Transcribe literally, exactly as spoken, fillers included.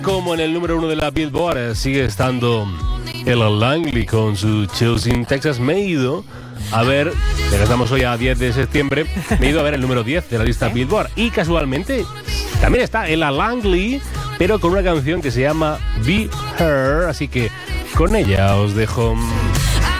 Como en el número uno de la Billboard sigue estando Ella Langley con su Chills Texas. Me he ido a ver, ya que estamos hoy a diez de septiembre, me he ido a ver el número diez de la lista Billboard. Y casualmente también está Ella Langley, pero con una canción que se llama Be Her. Así que con ella os dejo.